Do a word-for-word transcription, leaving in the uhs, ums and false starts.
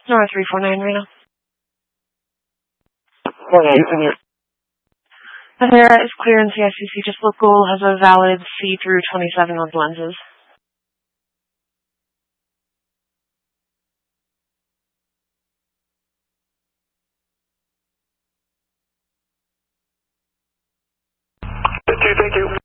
Nora three four nine, Reno. four nine, in here. Panera is clear in C I C C, just local has a valid C through twenty-seven with lenses. Two, thank you.